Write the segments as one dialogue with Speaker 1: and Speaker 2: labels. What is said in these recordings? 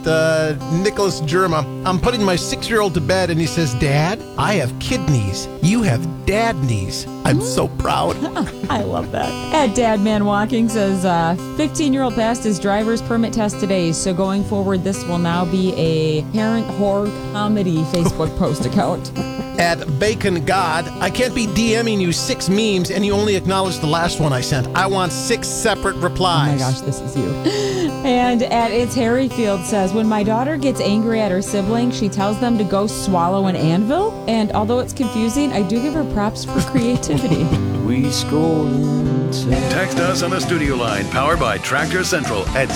Speaker 1: Nicholas Germa. I'm putting my 6-year-old to bed, and he says, Dad, I have kidneys. You have dad knees. I'm so proud.
Speaker 2: I love that. At Dad Man Walking says, 15-year-old passed his driver's permit test today, so going forward, this will now be a parent horror comedy Facebook post account.
Speaker 1: At Bacon God, I can't be DMing you 6 memes and you only acknowledge the last one I sent. I want 6 separate replies.
Speaker 2: Oh my gosh, this is you. And at It's Harryfield says, when my daughter gets angry at her sibling, she tells them to go swallow an anvil. And although it's confusing, I do give her props for creativity.
Speaker 3: We scroll into...
Speaker 4: Text us on the studio line, powered by Tractor Central at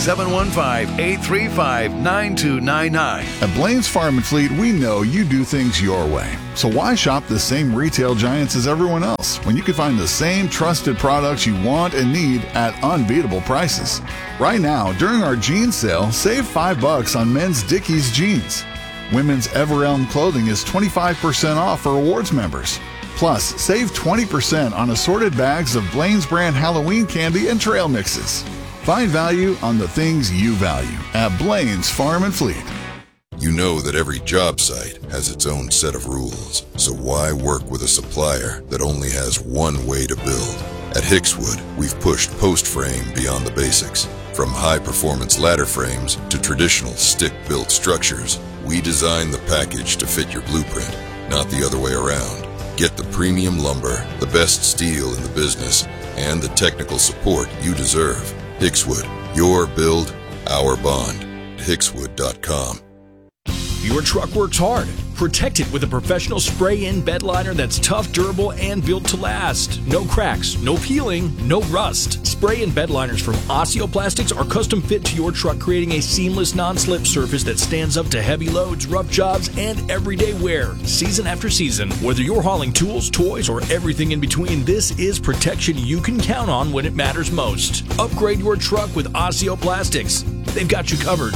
Speaker 4: 715-835-9299.
Speaker 5: At Blaine's Farm and Fleet, we know you do things your way. So why shop the same retail giants as everyone else when you can find the same trusted products you want and need at unbeatable prices? Right now, during our jeans sale, save $5 on men's Dickies jeans. Women's Everelm clothing is 25% off for rewards members. Plus, save 20% on assorted bags of Blaine's brand Halloween candy and trail mixes. Find value on the things you value at Blaine's Farm and Fleet.
Speaker 6: You know that every job site has its own set of rules, so why work with a supplier that only has one way to build? At Hickswood, we've pushed post frame beyond the basics. From high-performance ladder frames to traditional stick-built structures, we design the package to fit your blueprint, not the other way around. Get the premium lumber, the best steel in the business, and the technical support you deserve. Hickswood, your build, our bond. Hickswood.com.
Speaker 7: Your truck works hard. Protect it with a professional spray-in bed liner that's tough, durable, and built to last. No cracks, no peeling, no rust. Spray-in bed liners from Osteoplastics are custom fit to your truck, creating a seamless non-slip surface that stands up to heavy loads, rough jobs, and everyday wear. Season after season, whether you're hauling tools, toys, or everything in between, this is protection you can count on when it matters most. Upgrade your truck with Osteoplastics. They've got you covered.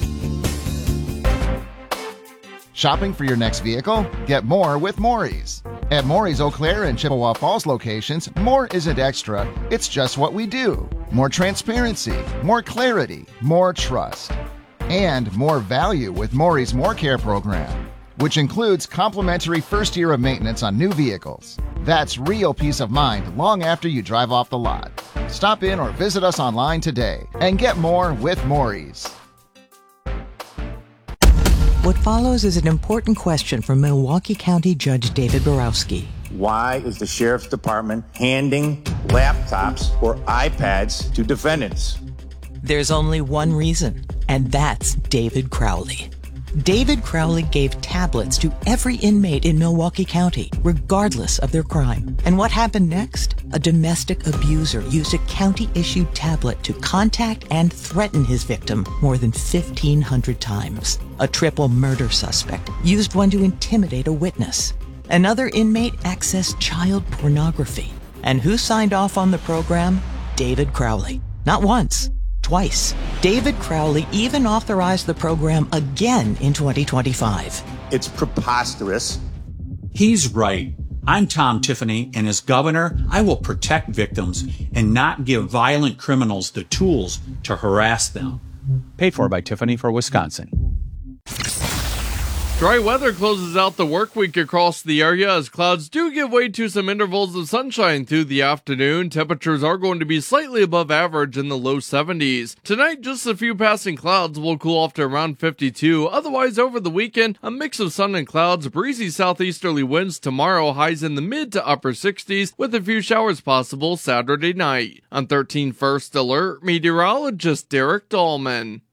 Speaker 8: Shopping for your next vehicle? Get more with Maury's. At Maury's Eau Claire and Chippewa Falls locations, more isn't extra, it's just what we do. More transparency, more clarity, more trust, and more value with Maury's More Care program, which includes complimentary first year of maintenance on new vehicles. That's real peace of mind long after you drive off the lot. Stop in or visit us online today and get more with Maury's.
Speaker 9: What follows is an important question from Milwaukee County Judge David Borowski.
Speaker 10: Why is the Sheriff's Department handing laptops or iPads to defendants?
Speaker 9: There's only one reason, and that's David Crowley. David Crowley gave tablets to every inmate in Milwaukee County, regardless of their crime. And what happened next? A domestic abuser used a county-issued tablet to contact and threaten his victim more than 1,500 times. A triple murder suspect used one to intimidate a witness. Another inmate accessed child pornography. And who signed off on the program? David Crowley. Not once. Twice. David Crowley even authorized the program again in 2025.
Speaker 10: It's preposterous.
Speaker 11: He's right. I'm Tom Tiffany, and as governor, I will protect victims and not give violent criminals the tools to harass them.
Speaker 12: Paid for by Tiffany for Wisconsin.
Speaker 13: Dry weather closes out the work week across the area as clouds do give way to some intervals of sunshine through the afternoon. Temperatures are going to be slightly above average in the low 70s. Tonight, just a few passing clouds will cool off to around 52. Otherwise, over the weekend, a mix of sun and clouds, breezy southeasterly winds tomorrow, highs in the mid to upper 60s, with a few showers possible Saturday night. On 13 First Alert, meteorologist Derek Dahlman.